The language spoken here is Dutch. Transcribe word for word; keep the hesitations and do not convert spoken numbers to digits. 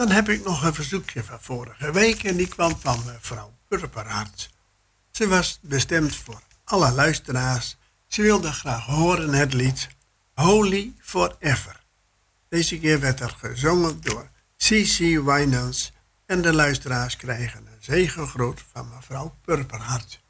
Dan heb ik nog een verzoekje van vorige week en die kwam van mevrouw Purperhart. Ze was bestemd voor alle luisteraars. Ze wilde graag horen het lied Holy Forever. Deze keer werd er gezongen door C C Winans en de luisteraars krijgen een zegengroet van mevrouw Purperhart.